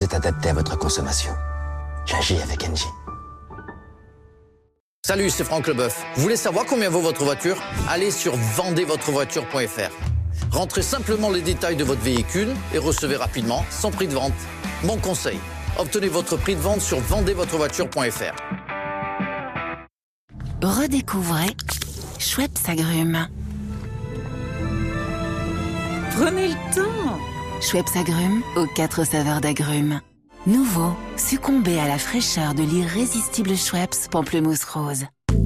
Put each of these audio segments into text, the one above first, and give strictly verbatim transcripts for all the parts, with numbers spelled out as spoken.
est adapté à votre consommation. J'agis avec Engie. Salut, c'est Franck Leboeuf. Vous voulez savoir combien vaut votre voiture? Allez sur vendez votre voiture point f r. Rentrez simplement les détails de votre véhicule et recevez rapidement son prix de vente. Mon conseil, obtenez votre prix de vente sur vendez votre voiture point f r. Redécouvrez Schweppes Agrumes. Prenez le temps. Schweppes Agrumes aux quatre saveurs d'agrumes. Nouveau, succombez à la fraîcheur de l'irrésistible Schweppes Pamplemousse Rose.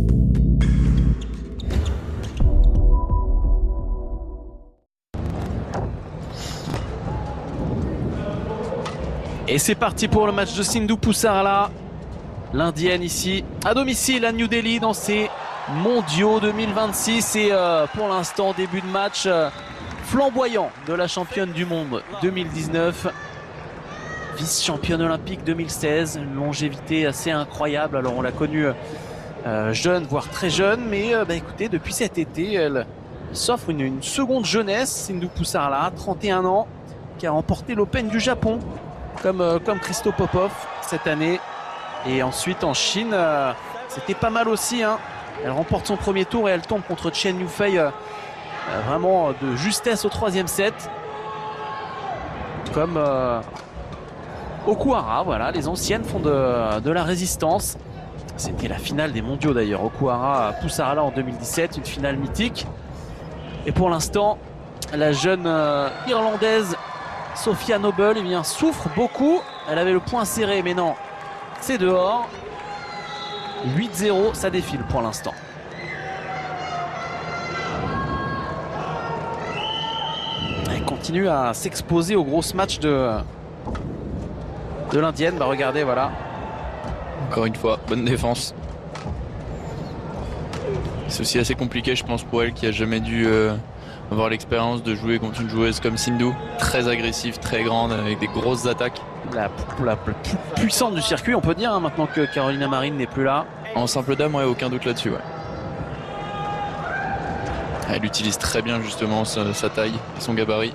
Et c'est parti pour le match de Sindhu Pusarla, l'indienne ici, à domicile à New Delhi dans ces mondiaux deux mille vingt-six. Et euh, pour l'instant, début de match euh, flamboyant de la championne du monde deux mille dix-neuf. Vice-championne olympique deux mille seize, une longévité assez incroyable. Alors on l'a connue euh, jeune, voire très jeune, mais euh, bah, écoutez, depuis cet été, elle s'offre une, une seconde jeunesse. Sindhu Pusarla, trente et un ans, qui a remporté l'Open du Japon, comme, euh, comme Christo Popov cette année. Et ensuite en Chine, euh, c'était pas mal aussi, hein. Elle remporte son premier tour et elle tombe contre Chen Yufei, euh, euh, vraiment de justesse au troisième set. Comme... Euh, Okuhara, voilà, les anciennes font de, de la résistance. C'était la finale des mondiaux d'ailleurs, Okuhara Pusarla en deux mille dix-sept, une finale mythique. Et pour l'instant, la jeune euh, Irlandaise Sophia Noble eh bien, souffre beaucoup. Elle avait le point serré, mais non, c'est dehors. huit zéro, ça défile pour l'instant. Elle continue à s'exposer aux grosses matchs de... de l'indienne. Bah regardez, voilà. Encore une fois, bonne défense. C'est aussi assez compliqué, je pense, pour elle qui a jamais dû euh, avoir l'expérience de jouer contre une joueuse comme Sindhu. Très agressive, très grande, avec des grosses attaques. La, la, la plus puissante du circuit, on peut dire, hein, maintenant que Carolina Marin n'est plus là. En simple dame, ouais, aucun doute là-dessus. Ouais. Elle utilise très bien justement sa, sa taille et son gabarit.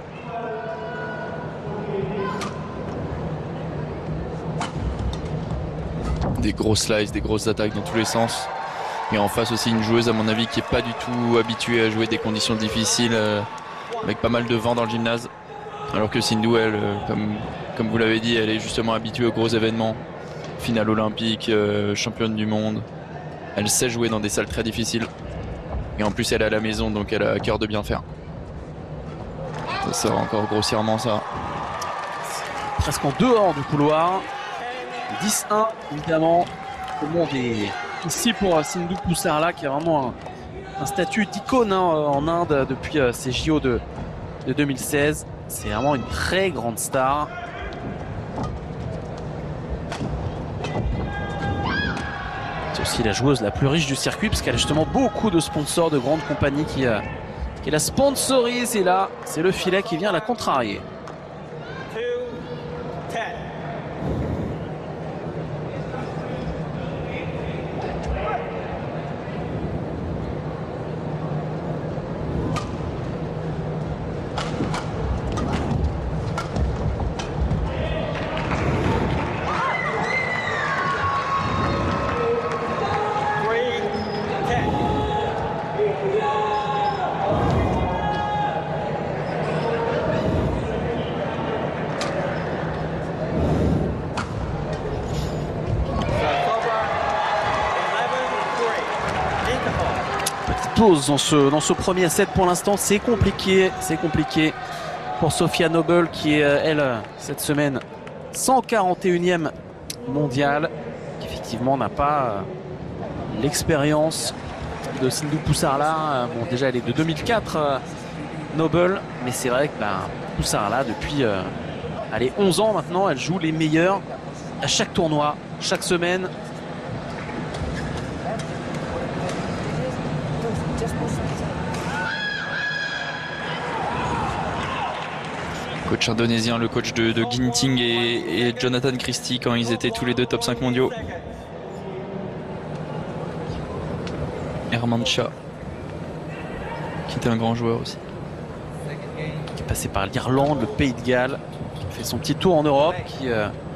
Des grosses slices, des grosses attaques dans tous les sens. Et en face aussi une joueuse à mon avis qui est pas du tout habituée à jouer des conditions difficiles euh, avec pas mal de vent dans le gymnase. Alors que Sindhu, elle, euh, comme, comme vous l'avez dit, elle est justement habituée aux gros événements. Finale olympique, euh, championne du monde. Elle sait jouer dans des salles très difficiles. Et en plus elle est à la maison, donc elle a à cœur de bien faire. Ça sort encore grossièrement ça. Presque en dehors du couloir. dix un évidemment. Tout le monde est ici pour Sindhu Pusarla qui a vraiment un, un statut d'icône hein, en Inde depuis euh, ces J O de, de deux mille seize. C'est vraiment une très grande star. C'est aussi la joueuse la plus riche du circuit parce qu'elle a justement beaucoup de sponsors de grandes compagnies qui, euh, qui la sponsorisent. Et là, c'est le filet qui vient la contrarier. Pause dans ce, dans ce premier set pour l'instant. C'est compliqué, c'est compliqué pour Sophia Noble qui est, elle, cette semaine cent quarante et unième mondiale, qui effectivement n'a pas l'expérience de Sindhu Pusarla. Bon, déjà elle est de deux mille quatre, Noble, mais c'est vrai que bah, Pusarla depuis euh, allez, onze ans maintenant, elle joue les meilleurs à chaque tournoi, chaque semaine. Coach indonésien, le coach de, de Ginting et, et Jonathan Christie quand ils étaient tous les deux top cinq mondiaux. Herman Shah, qui était un grand joueur aussi. Qui est passé par l'Irlande, le Pays de Galles, qui a fait son petit tour en Europe, qui euh,